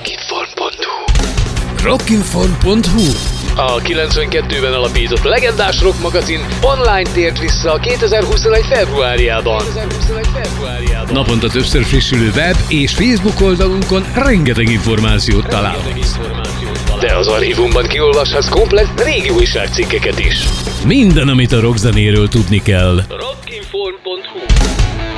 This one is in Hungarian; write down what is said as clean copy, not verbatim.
Rockinform.hu. A 92-ben alapított legendás rock magazin online tért vissza 2021. februárjában. Naponta többször frissülő web és Facebook oldalunkon rengeteg információt találhatsz. De az archívumban kiolvashatsz komplett régi újságcikkeket is. Minden, amit a rockzenéről tudni kell.